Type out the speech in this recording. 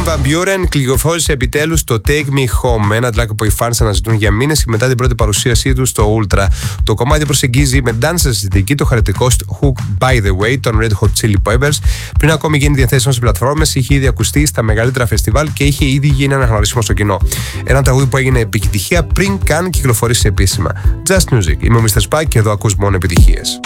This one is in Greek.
Armin van Buuren κυκλοφόρησε επιτέλους το Take Me Home, ένα track που οι fans αναζητούν για μήνες και μετά την πρώτη παρουσίασή του στο Ultra. Το κομμάτι προσεγγίζει με dance αισθητική το χαρακτικό Hook By The Way των Red Hot Chili Peppers. Πριν ακόμη γίνει διαθέσιμο σε πλατφόρμες, είχε ήδη ακουστεί στα μεγαλύτερα φεστιβάλ και είχε ήδη γίνει αναγνωρίσιμο στο κοινό. Ένα τραγούδι που έγινε επιτυχία πριν καν κυκλοφορήσει επίσημα. Just Music. Είμαι ο Mr. Spike και εδώ ακούς μόνο επιτυχίες.